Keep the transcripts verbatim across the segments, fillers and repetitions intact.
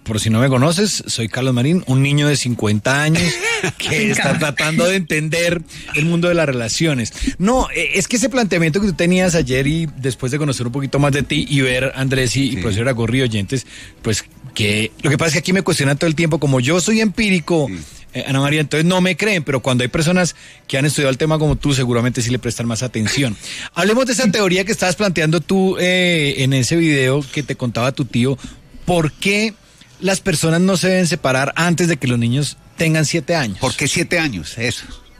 por si no me conoces, soy Carlos Marín, un niño de cincuenta años que está tratando de entender el mundo de las relaciones. No, es que ese planteamiento que tú tenías ayer y después de conocer un poquito más de ti y ver a Andrés y, sí. y profesora Gorri oyentes, pues que lo que pasa es que aquí me cuestionan todo el tiempo, como yo soy empírico, sí. eh, Ana María, entonces no me creen, pero cuando hay personas que han estudiado el tema como tú, seguramente sí le prestan más atención. Hablemos de esa teoría que estabas planteando tú eh, en ese video que te contaba tu tío. ¿Por qué las personas no se deben separar antes de que los niños tengan siete años? ¿Por qué siete años? Eso.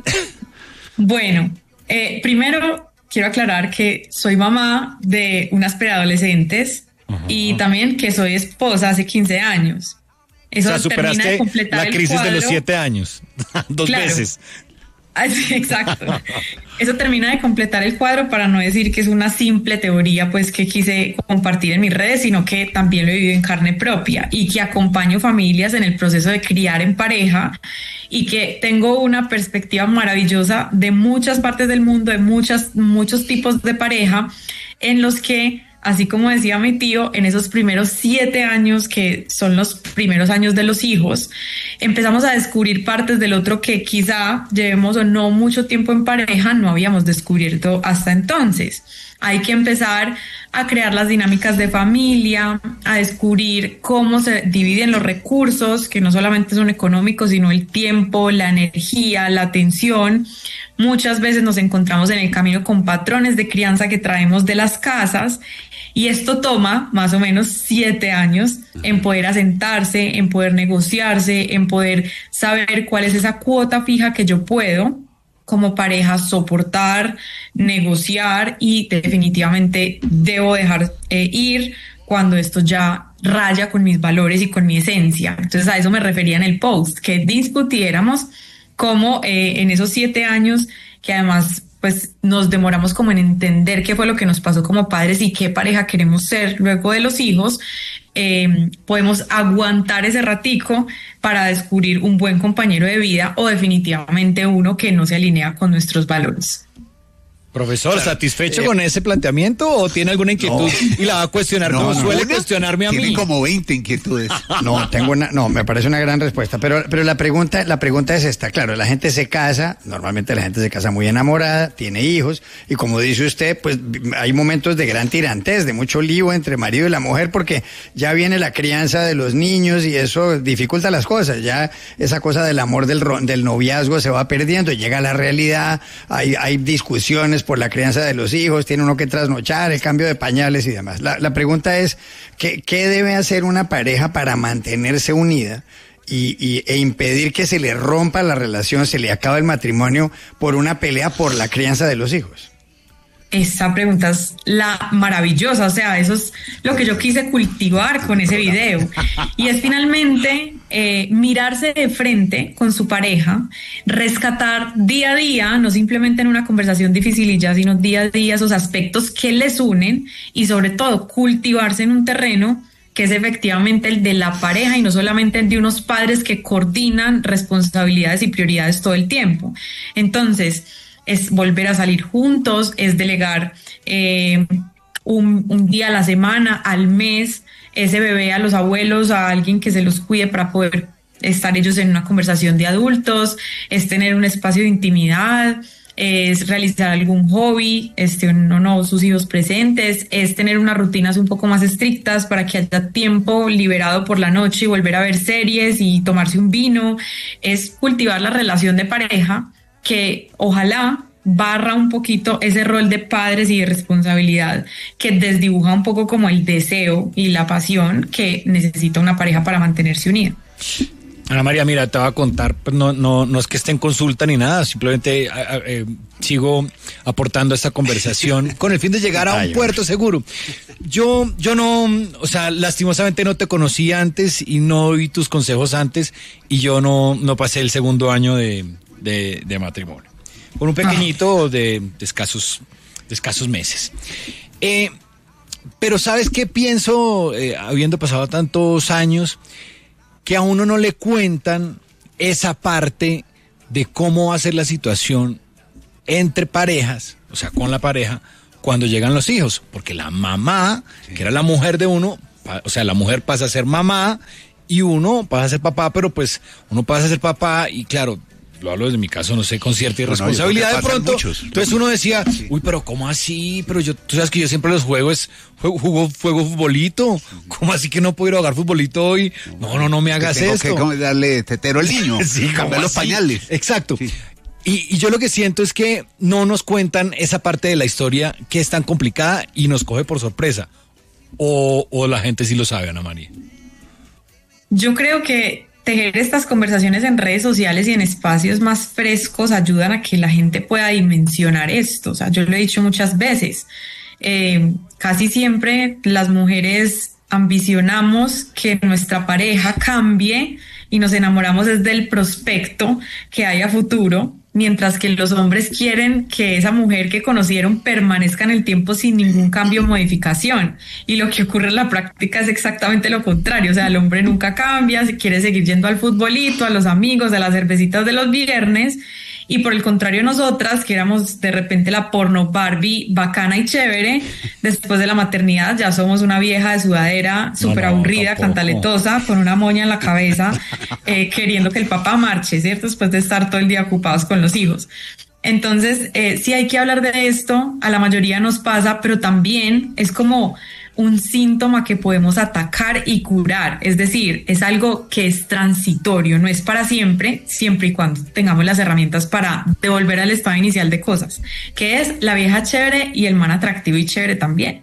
Bueno, eh, primero quiero aclarar que soy mamá de unas preadolescentes uh-huh. y también que soy esposa hace quince años. Eso o sea, termina de completar la crisis el cuadro. De los siete años. Dos claro. veces. Exacto. Eso termina de completar el cuadro, para no decir que es una simple teoría pues que quise compartir en mis redes, sino que también lo he vivido en carne propia y que acompaño familias en el proceso de criar en pareja y que tengo una perspectiva maravillosa de muchas partes del mundo, de muchas, muchos tipos de pareja en los que, así como decía mi tío, en esos primeros siete años, que son los primeros años de los hijos, empezamos a descubrir partes del otro que quizá llevemos o no mucho tiempo en pareja, no habíamos descubierto hasta entonces. Hay que empezar a crear las dinámicas de familia, a descubrir cómo se dividen los recursos, que no solamente son económicos, sino el tiempo, la energía, la atención. Muchas veces nos encontramos en el camino con patrones de crianza que traemos de las casas, y esto toma más o menos siete años en poder asentarse, en poder negociarse, en poder saber cuál es esa cuota fija que yo puedo como pareja soportar, negociar, y definitivamente debo dejar eh, ir cuando esto ya raya con mis valores y con mi esencia. Entonces a eso me refería en el post, que discutiéramos cómo eh, en esos siete años, que además pues nos demoramos como en entender qué fue lo que nos pasó como padres y qué pareja queremos ser luego de los hijos, eh, podemos aguantar ese ratico para descubrir un buen compañero de vida o definitivamente uno que no se alinea con nuestros valores. Profesor, claro. ¿satisfecho eh, con ese planteamiento o tiene alguna inquietud no, y la va a cuestionar no, como no, suele una, cuestionarme a tiene mí? Tiene como veinte inquietudes. No, tengo una, no, me parece una gran respuesta, pero, pero la pregunta, la pregunta es esta, claro, la gente se casa, normalmente la gente se casa muy enamorada, tiene hijos, y como dice usted, pues hay momentos de gran tirantez, de mucho lío entre marido y la mujer, porque ya viene la crianza de los niños y eso dificulta las cosas, ya esa cosa del amor del, del noviazgo se va perdiendo, y llega la realidad, hay, hay discusiones por la crianza de los hijos, tiene uno que trasnochar, el cambio de pañales y demás. La, la pregunta es, ¿qué, ¿qué debe hacer una pareja para mantenerse unida y, y, e impedir que se le rompa la relación, se le acabe el matrimonio por una pelea por la crianza de los hijos? Esa pregunta es la maravillosa, o sea, eso es lo que yo quise cultivar con ese video, y es finalmente eh, mirarse de frente con su pareja, rescatar día a día, no simplemente en una conversación difícil y ya, sino día a día esos aspectos que les unen, y sobre todo cultivarse en un terreno que es efectivamente el de la pareja y no solamente el de unos padres que coordinan responsabilidades y prioridades todo el tiempo. Entonces, es volver a salir juntos, es delegar eh, un, un día a la semana, al mes, ese bebé a los abuelos, a alguien que se los cuide para poder estar ellos en una conversación de adultos, es tener un espacio de intimidad, es realizar algún hobby, este, no, no, sus hijos presentes, es tener unas rutinas un poco más estrictas para que haya tiempo liberado por la noche y volver a ver series y tomarse un vino, es cultivar la relación de pareja que ojalá barra un poquito ese rol de padres y de responsabilidad que desdibuja un poco como el deseo y la pasión que necesita una pareja para mantenerse unida. Ana María, mira, te voy a contar, pues no, no, no es que esté en consulta ni nada, simplemente eh, eh, sigo aportando a esta conversación con el fin de llegar a un puerto seguro. Yo, yo no, o sea, lastimosamente no te conocí antes y no oí tus consejos antes, y yo no, no pasé el segundo año de De, de matrimonio, con un pequeñito de, de escasos de escasos meses. Eh, pero ¿sabes qué pienso, eh, habiendo pasado tantos años, que a uno no le cuentan esa parte de cómo va a ser la situación entre parejas, o sea, con la pareja, cuando llegan los hijos? Porque la mamá, sí, que era la mujer de uno, o sea, la mujer pasa a ser mamá, y uno pasa a ser papá, pero pues uno pasa a ser papá y claro, lo hablo desde mi caso, no sé, con cierta irresponsabilidad no, no, de pronto. Muchos. Entonces uno decía, sí. uy, pero ¿cómo así? Pero yo, tú sabes que yo siempre los juego es, juego, juego, juego futbolito. ¿Cómo así que no puedo ir a jugar futbolito hoy? No, no, no me hagas tengo esto. Tengo que darle tetero al niño, sí, cambiar los pañales. Exacto. Sí. Y, y yo lo que siento es que no nos cuentan esa parte de la historia que es tan complicada y nos coge por sorpresa. O, o la gente sí lo sabe, Ana María. Yo creo que tejer estas conversaciones en redes sociales y en espacios más frescos ayudan a que la gente pueda dimensionar esto. O sea, yo lo he dicho muchas veces, eh, casi siempre las mujeres ambicionamos que nuestra pareja cambie y nos enamoramos desde el prospecto que hay a futuro, mientras que los hombres quieren que esa mujer que conocieron permanezca en el tiempo sin ningún cambio o modificación. Y lo que ocurre en la práctica es exactamente lo contrario. O sea, el hombre nunca cambia, quiere seguir yendo al futbolito, a los amigos, a las cervecitas de los viernes. Y por el contrario, nosotras, que éramos de repente la porno Barbie bacana y chévere, después de la maternidad ya somos una vieja de sudadera súper no, no, aburrida, tampoco. Cantaletosa, con una moña en la cabeza, eh, queriendo que el papá marche, ¿cierto? Después de estar todo el día ocupados con los hijos. Entonces, eh, sí hay que hablar de esto, a la mayoría nos pasa, pero también es como un síntoma que podemos atacar y curar, es decir, es algo que es transitorio, no es para siempre, siempre y cuando tengamos las herramientas para devolver al estado inicial de cosas, que es la vieja chévere y el man atractivo y chévere también.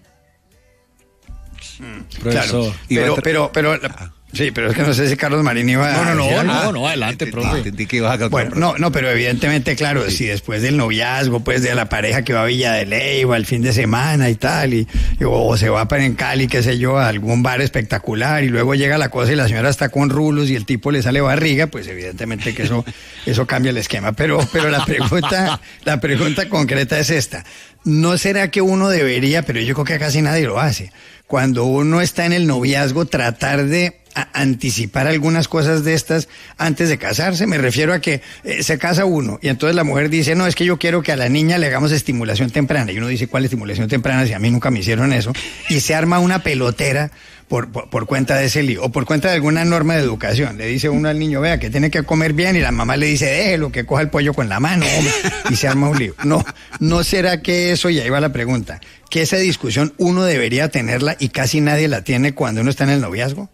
Claro, pero, pero, pero, sí, pero es que no sé si Carlos Marín iba a... No, no, no, no, no, no, adelante, profe. Bueno, no, no, pero evidentemente, claro, si después del noviazgo, pues de la pareja que va a Villa de Leyva el fin de semana y tal, y, y o se va para en Cali, qué sé yo, a algún bar espectacular, y luego llega la cosa y la señora está con rulos y el tipo le sale barriga, pues evidentemente que eso, eso cambia el esquema. Pero, pero la pregunta, la pregunta concreta es esta. ¿No será que uno debería, pero yo creo que casi nadie lo hace, cuando uno está en el noviazgo, tratar de a anticipar algunas cosas de estas antes de casarse? Me refiero a que eh, se casa uno y entonces la mujer dice, no, es que yo quiero que a la niña le hagamos estimulación temprana, y uno dice, ¿cuál estimulación temprana? Si a mí nunca me hicieron eso, y se arma una pelotera por, por, por cuenta de ese lío, o por cuenta de alguna norma de educación. Le dice uno al niño, vea, que tiene que comer bien, y la mamá le dice, déjelo, que coja el pollo con la mano, hombre, y se arma un lío. No, ¿no será que eso, y ahí va la pregunta, que esa discusión uno debería tenerla y casi nadie la tiene cuando uno está en el noviazgo?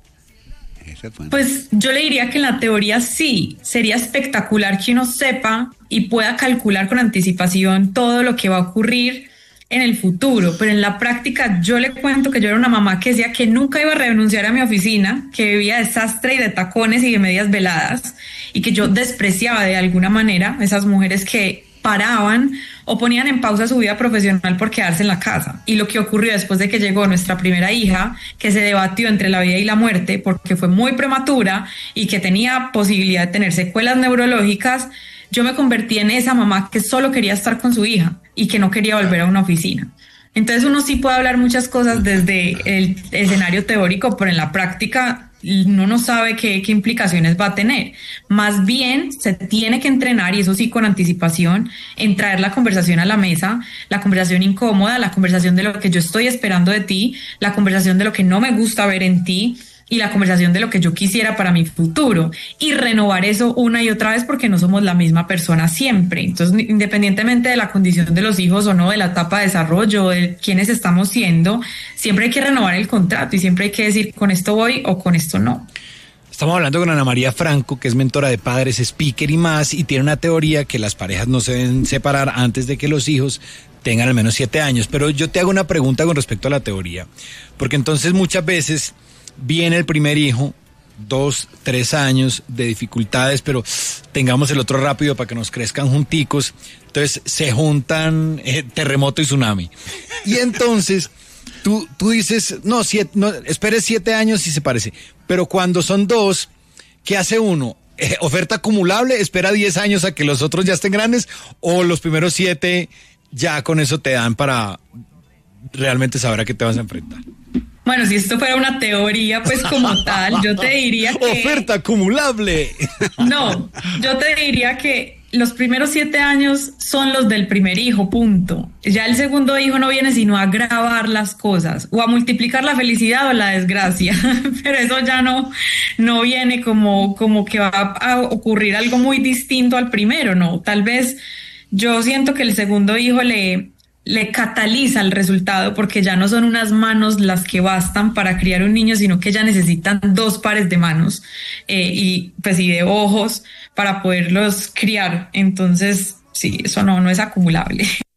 Pues yo le diría que en la teoría sí, sería espectacular que uno sepa y pueda calcular con anticipación todo lo que va a ocurrir en el futuro, pero en la práctica yo le cuento que yo era una mamá que decía que nunca iba a renunciar a mi oficina, que vivía de sastre y de tacones y de medias veladas, y que yo despreciaba de alguna manera esas mujeres que paraban o ponían en pausa su vida profesional por quedarse en la casa. Y lo que ocurrió después de que llegó nuestra primera hija, que se debatió entre la vida y la muerte porque fue muy prematura y que tenía posibilidad de tener secuelas neurológicas, yo me convertí en esa mamá que solo quería estar con su hija y que no quería volver a una oficina. Entonces uno sí puede hablar muchas cosas desde el escenario teórico, pero en la práctica uno no sabe qué, qué implicaciones va a tener. Más bien se tiene que entrenar, y eso sí con anticipación, en traer la conversación a la mesa, la conversación incómoda, la conversación de lo que yo estoy esperando de ti, la conversación de lo que no me gusta ver en ti, y la conversación de lo que yo quisiera para mi futuro, y renovar eso una y otra vez, porque no somos la misma persona siempre. Entonces, independientemente de la condición de los hijos o no, de la etapa de desarrollo, de quiénes estamos siendo, siempre hay que renovar el contrato y siempre hay que decir con esto voy o con esto no. Estamos hablando con Ana María Franco, que es mentora de padres, speaker y más, y tiene una teoría que las parejas no se deben separar antes de que los hijos tengan al menos siete años. Pero yo te hago una pregunta con respecto a la teoría, porque entonces muchas veces viene el primer hijo, dos, tres años de dificultades, pero tengamos el otro rápido para que nos crezcan junticos. Entonces se juntan eh, terremoto y tsunami. Y entonces tú, tú dices, no, siete, no, espere siete años y se parece. Pero cuando son dos, ¿qué hace uno? Eh, ¿Oferta acumulable? ¿Espera diez años a que los otros ya estén grandes? ¿O los primeros siete ya con eso te dan para realmente saber a qué te vas a enfrentar? Bueno, si esto fuera una teoría, pues como tal, yo te diría que... ¡Oferta acumulable! No, yo te diría que los primeros siete años son los del primer hijo, punto. Ya el segundo hijo no viene sino a agravar las cosas, o a multiplicar la felicidad o la desgracia, pero eso ya no, no viene como, como que va a ocurrir algo muy distinto al primero, no. Tal vez yo siento que el segundo hijo le... le cataliza el resultado, porque ya no son unas manos las que bastan para criar un niño, sino que ya necesitan dos pares de manos eh, y pues y de ojos para poderlos criar. Entonces, sí, eso no, no es acumulable.